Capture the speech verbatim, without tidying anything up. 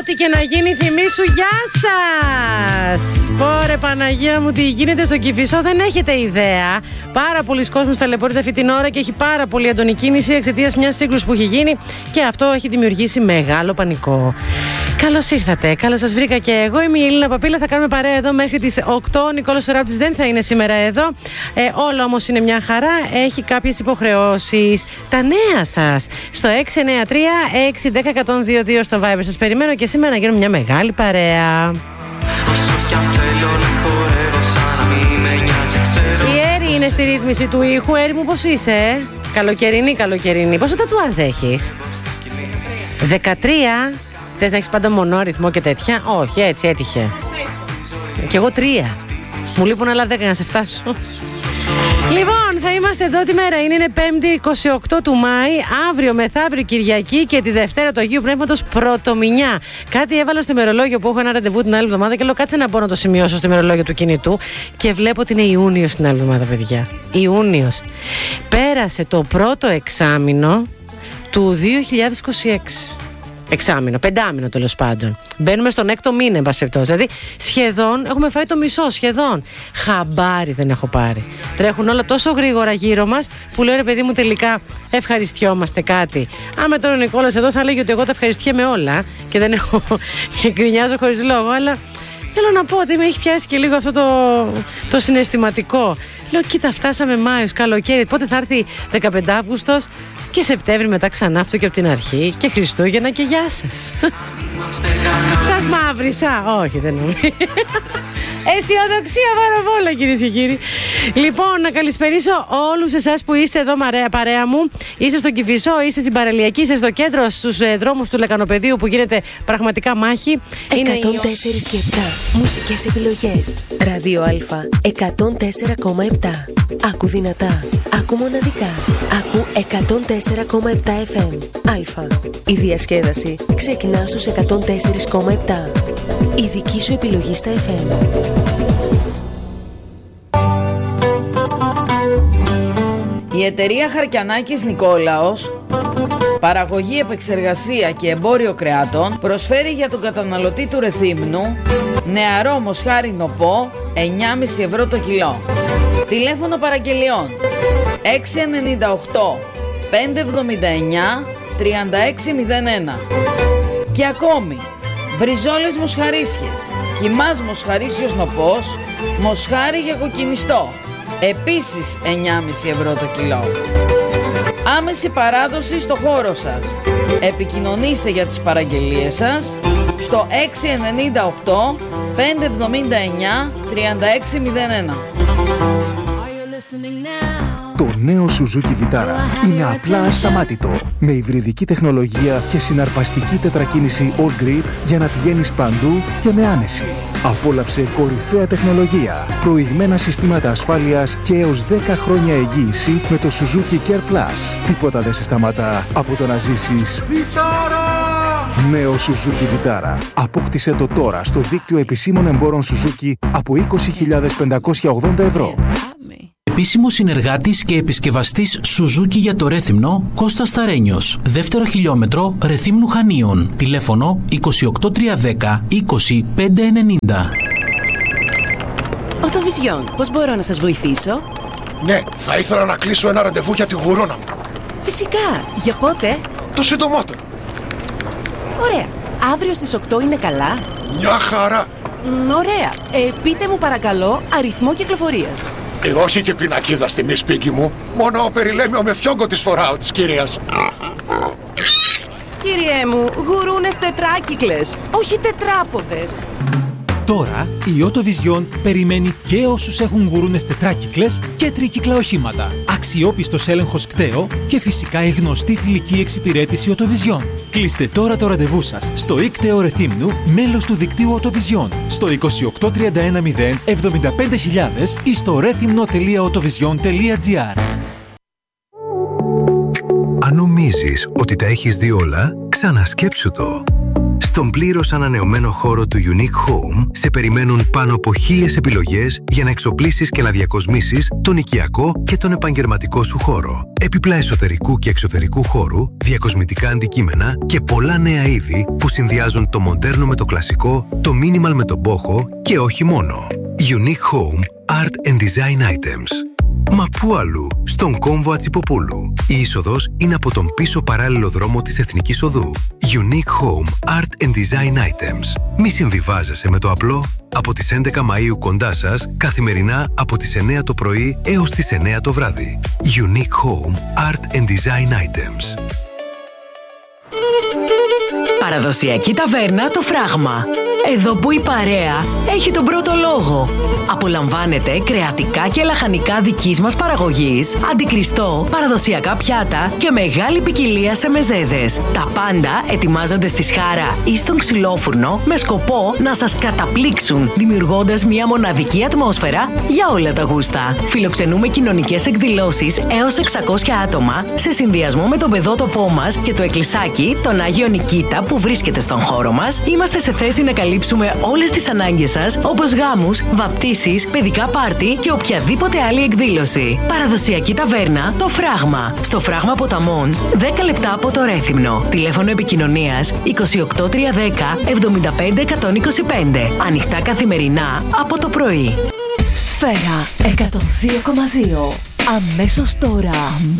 Ό,τι και να γίνει, θυμήσου, γεια σας! Πόρε Παναγία μου, τι γίνεται στο Κηφισό, δεν έχετε ιδέα. Πάρα πολλοί κόσμος ταλαιπωρείται αυτή την ώρα και έχει πάρα πολύ έντονη κίνηση εξαιτίας μιας σύγκρουσης που έχει γίνει και αυτό έχει δημιουργήσει μεγάλο πανικό. Καλώς ήρθατε, καλώς σας βρήκα και εγώ. Είμαι η Ελίνα Παπίλα, θα κάνουμε παρέα εδώ μέχρι τις οκτώ. Ο Νικόλος Σοράπτης δεν θα είναι σήμερα εδώ. Ε, όλο όμως είναι μια χαρά, έχει κάποιες υποχρεώσεις. Τα νέα σας στο έξι εννιά τρία έξι ένα μηδέν ένα μηδέν δύο δύο στο Viber. Σας περιμένω και σήμερα να γίνουμε μια μεγάλη παρέα. Η Έρη είναι στη ρύθμιση του ήχου. Έρη μου, πώς είσαι? Καλοκαιρινή, καλοκαιρινή. Πόσο τατουάζ έχεις? δεκατρία. Θες να έχεις πάντα μονό αριθμό και τέτοια? Όχι, έτσι έτυχε. Κι εγώ τρία. Μου λείπουν άλλα δέκα να σε φτάσω. Λοιπόν, θα είμαστε εδώ τη μέρα. Είναι, είναι πέμπτη είκοσι οκτώ του Μάη. Αύριο μεθαύριο Κυριακή και τη Δευτέρα του Αγίου Πνεύματος Πρωτομηνιά. Κάτι έβαλα στο ημερολόγιο που έχω ένα ραντεβού την άλλη εβδομάδα και λέω κάτσε να μπορώ να το σημειώσω στο ημερολόγιο του κινητού. Και βλέπω ότι είναι Ιούνιος την άλλη εβδομάδα, παιδιά. Ιούνιος. Πέρασε το πρώτο εξάμηνο του δύο χιλιάδες είκοσι έξι. Εξάμηνο, πεντάμηνο τέλος πάντων. Μπαίνουμε στον έκτο μήνα, εν πάση περιπτώσει. Δηλαδή, σχεδόν έχουμε φάει το μισό, σχεδόν. Χαμπάρι δεν έχω πάρει. Τρέχουν όλα τόσο γρήγορα γύρω μας, που λέω ρε παιδί μου, τελικά ευχαριστιόμαστε κάτι. Άμα τώρα ο Νικόλας εδώ θα λέγει ότι εγώ τα ευχαριστιέμαι όλα και δεν έχω. Και γκρινιάζω χωρίς λόγο, αλλά θέλω να πω ότι με έχει πιάσει και λίγο αυτό το, το συναισθηματικό. Λέω, κοίτα, φτάσαμε Μάιος, καλοκαίρι. Πότε θα έρθει δεκαπέντε Αύγουστος? Και Σεπτέμβρη μετά ξανά αυτό και από την αρχή. Και Χριστούγεννα και γεια σας. Σας μαύρισα? Όχι, δεν νομίζω. Αισιοδοξία πάρα πολλά, κυρίες και κύριοι. Λοιπόν, να καλησπερίσω όλους εσάς που είστε εδώ παρέα μου. Είστε στον Κηφισό, είστε στην Παραλιακή, είστε στο κέντρο, στους ε, δρόμους του Λεκανοπεδίου που γίνεται πραγματικά μάχη. εκατόν τέσσερα και επτά μουσικές επιλογές. Ράδιο Α εκατόν τέσσερα κόμμα επτά. Άκου δυνατά, άκου μοναδικά. Άκου εκατόν τέσσερα κόμμα επτά εφ εμ. Α. Η διασκέδαση ξεκινά στους εκατόν τέσσερα κόμμα επτά. Η δική σου επιλογή στα εφ εμ. Η εταιρεία Χαρκιανάκης Νικόλαος, παραγωγή, επεξεργασία και εμπόριο κρεάτων, προσφέρει για τον καταναλωτή του Ρεθύμνου νεαρό μοσχάρι νοπό εννιά κόμμα πέντε ευρώ το κιλό. Τηλέφωνο παραγγελιών έξι εννιά οκτώ πέντε εβδομήντα εννιά τριάντα έξι μηδέν ένα. Και ακόμη μπριζόλες μοσχαρίσιες, κιμάς μοσχαρίσιος νοπός, μοσχάρι για κοκκινιστό, επίσης εννιά κόμμα πέντε ευρώ το κιλό. Άμεση παράδοση στο χώρο σας. Επικοινωνήστε για τις παραγγελίες σας στο έξι εννιά οκτώ πέντε εβδομήντα εννιά τριάντα έξι μηδέν ένα. Το νέο Suzuki Vitara είναι απλά ασταμάτητο. Με υβριδική τεχνολογία και συναρπαστική τετρακίνηση All Grip για να πηγαίνεις παντού και με άνεση. Απόλαυσε κορυφαία τεχνολογία, προηγμένα συστήματα ασφάλειας και έως δέκα χρόνια εγγύηση με το Suzuki Care Plus. Τίποτα δεν σε σταματά από το να ζήσεις Vitara! Νέο Suzuki Vitara. Απόκτησε το τώρα στο δίκτυο επισήμων εμπόρων Suzuki από είκοσι χιλιάδες πεντακόσια ογδόντα ευρώ. Επίσημος συνεργάτης και επισκευαστής Suzuki για το Ρέθυμνο, Κώστας Σταρένιος. Δεύτερο χιλιόμετρο Ρεθύμνου Χανίων. Τηλέφωνο είκοσι οκτώ τριακόσια δέκα είκοσι πέντε ενενήντα. Οτοβιζιόν, πώς μπορώ να σας βοηθήσω? Ναι, θα ήθελα να κλείσω ένα ραντεβού για τη γουρόνα μου. Φυσικά, για πότε? Το συντομότερο. Ωραία, αύριο στις οκτώ είναι καλά? Μια χαρά. Μ, ωραία, ε, πείτε μου παρακαλώ αριθμό κυκλοφορίας. Ε, όχι και πινακίδα στη μη σπίτι μου. Μόνο περιλέμιο με φιόγκο της φοράω της κυρίας. Κύριέ μου, γουρούνες τετράκυκλες, όχι τετράποδες. Τώρα η Autovision περιμένει και όσους έχουν γουρούνες τετράκυκλες και τρίκυκλα οχήματα. Αξιόπιστος έλεγχος κταίο και φυσικά η γνωστή φιλική εξυπηρέτηση Autovision. Κλείστε τώρα το ραντεβού σας στο ΙΚΤΕΟ Ρεθύμνου, μέλος του δικτύου Autovision, στο είκοσι οκτώ τριάντα ένα μηδέν εβδομήντα πέντε χιλιάδες ή στο ρέθυμνο τελεία autovision τελεία gr. Αν νομίζεις ότι τα έχεις δει όλα, ξανασκέψου το. Στον πλήρως ανανεωμένο χώρο του Unique Home σε περιμένουν πάνω από χίλιες επιλογές για να εξοπλίσεις και να διακοσμήσεις τον οικιακό και τον επαγγελματικό σου χώρο. Επιπλά εσωτερικού και εξωτερικού χώρου, διακοσμητικά αντικείμενα και πολλά νέα είδη που συνδυάζουν το μοντέρνο με το κλασικό, το minimal με τον μπόχο και όχι μόνο. Unique Home Art and Design Items. Μα πού αλλού, στον κόμβο Ατσιποπούλου. Η είσοδος είναι από τον πίσω παράλληλο δρόμο της Εθνικής Οδού. Unique Home Art and Design Items. Μη συμβιβάζεσαι με το απλό. Από τις έντεκα Μαΐου κοντά σας, καθημερινά από τις εννέα το πρωί έως τις εννέα το βράδυ. Unique Home Art and Design Items. Παραδοσιακή ταβέρνα Το Φράγμα. Εδώ που η παρέα έχει τον πρώτο λόγο. Απολαμβάνετε κρεατικά και λαχανικά δικής μας παραγωγής, αντικριστό, παραδοσιακά πιάτα και μεγάλη ποικιλία σε μεζέδες. Τα πάντα ετοιμάζονται στη σχάρα ή στον ξυλόφουρνο με σκοπό να σας καταπλήξουν, δημιουργώντας μια μοναδική ατμόσφαιρα για όλα τα γούστα. Φιλοξενούμε κοινωνικές εκδηλώσεις έως εξακόσια άτομα σε συνδυασμό με τον παιδότοπό μας και το εκκλησάκι, τον Άγιο Νικήτα που βρίσκεται στον χώρο μας. Είμαστε σε θέση να καλύψουμε όλες τις ανάγκες σας, όπως γάμους, βαπτίσεις, παιδικά πάρτι και οποιαδήποτε άλλη εκδήλωση. Παραδοσιακή ταβέρνα Το Φράγμα. Στο Φράγμα Ποταμών, δέκα λεπτά από το Ρέθυμνο. Τηλέφωνο επικοινωνίας είκοσι οκτώ τριακόσια δέκα εβδομήντα πέντε εκατόν είκοσι πέντε. Ανοιχτά καθημερινά από το πρωί. Σφαίρα εκατόν δύο κόμμα δύο. Αμέσως τώρα.